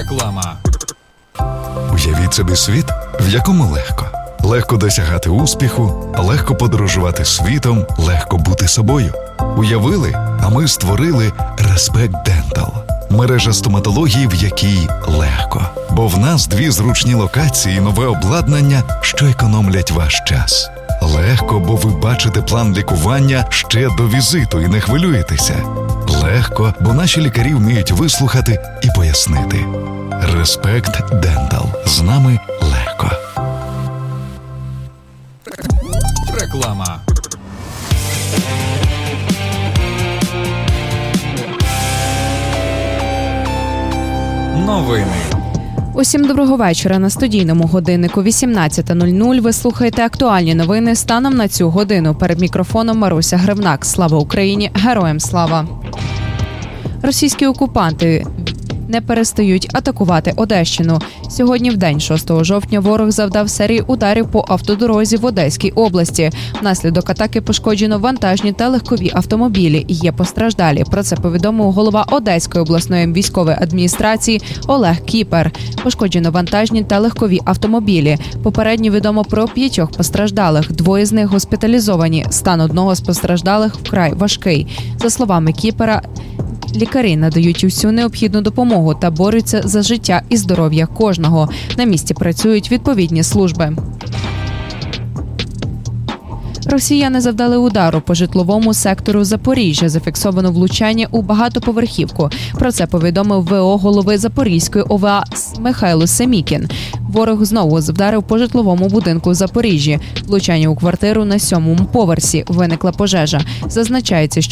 Реклама. Уявіть собі світ, в якому легко. Легко досягати успіху, легко подорожувати світом, легко бути собою. Уявили, а ми створили Respect Dental. Мережа стоматології, в якій легко. Бо в нас 2 зручні локації і нове обладнання, що економлять ваш час. Легко, бо ви бачите план лікування ще до візиту і не хвилюєтеся. Легко, бо наші лікарі вміють вислухати і пояснити. Respect Dental. З нами легко. Реклама. Новини. Усім доброго вечора. На студійному годиннику 18:00 ви слухаєте актуальні новини станом на цю годину. Перед мікрофоном Маруся Гривнак. Слава Україні! Героям слава! Російські окупанти не перестають атакувати Одещину. Сьогодні в день, 6 жовтня, ворог завдав серії ударів по автодорозі в Одеській області. Внаслідок атаки пошкоджено вантажні та легкові автомобілі. Є постраждалі. Про це повідомив голова Одеської обласної військової адміністрації Олег Кіпер. Пошкоджено вантажні та легкові автомобілі. Попередньо відомо про 5 постраждалих. 2 з них госпіталізовані. Стан одного з постраждалих вкрай важкий. За словами Кіпера, лікарі надають усю необхідну допомогу та борються за життя і здоров'я кожного. На місці працюють відповідні служби. Росіяни завдали удару по житловому сектору Запоріжжя. Зафіксовано влучання у багатоповерхівку. Про це повідомив ВО голови Запорізької ОВА Михайло Семікін. Ворог знову вдарив по житловому будинку в Запоріжжі. Влучання у квартиру на 7-му поверсі. Виникла пожежа. Зазначається, що